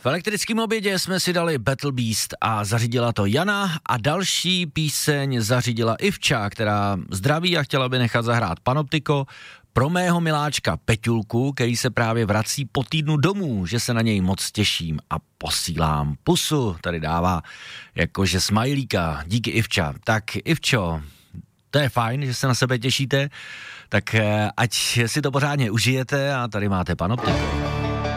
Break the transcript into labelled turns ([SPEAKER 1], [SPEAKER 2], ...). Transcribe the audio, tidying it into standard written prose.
[SPEAKER 1] elektrickém obědě jsme si dali Battle Beast a zařídila to Jana a další píseň zařídila Ivča, která zdraví a chtěla by nechat zahrát Panoptiko pro mého miláčka Peťulku, který se právě vrací po týdnu domů, že se na něj moc těším a posílám pusu, tady dává jakože smajlíka, díky Ivča. Tak Ivčo, to je fajn, že se na sebe těšíte, tak ať si to pořádně užijete a tady máte Panoptiko.